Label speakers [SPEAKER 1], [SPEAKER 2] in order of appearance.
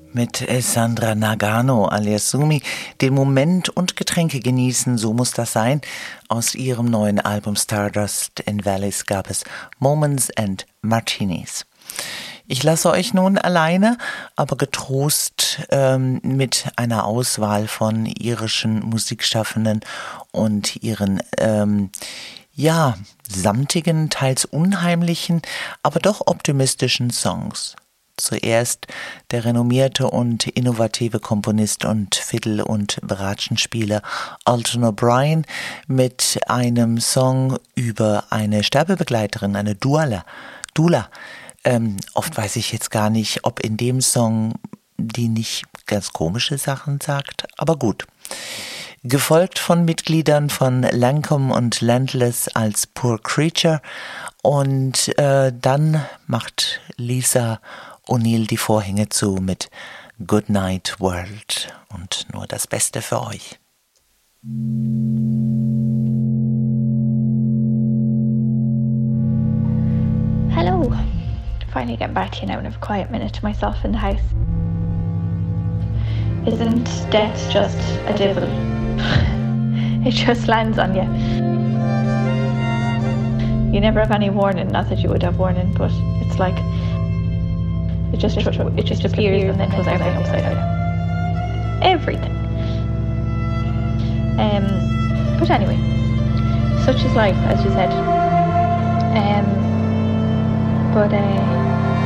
[SPEAKER 1] mit Sandra Nagano alias Sumi den Moment und Getränke genießen, so muss das sein. Aus ihrem neuen Album Stardust in Valleys gab es Moments and Martinis. Ich lasse euch nun alleine, aber getrost mit einer Auswahl von irischen Musikschaffenden und ihren samtigen, teils unheimlichen, aber doch optimistischen Songs. Zuerst der renommierte und innovative Komponist und Fiddle- und Bratschenspieler Alton O'Brien mit einem Song über eine Sterbebegleiterin, eine Doula. Oft weiß ich jetzt gar nicht, ob in dem Song die nicht ganz komische Sachen sagt, aber gut. Gefolgt von Mitgliedern von Lancome und Landless als Poor Creature und dann macht Lisa O'Neill die Vorhänge zu mit Good Night World und nur das Beste für euch.
[SPEAKER 2] Hello. Finally getting back to you now and have a quiet minute to myself in the house. Isn't death just a devil? It just lands on you. You never have any warning, not that you would have warning, but it's like it just appears and then goes out upside down. Everything. But anyway, such is life, as you said. But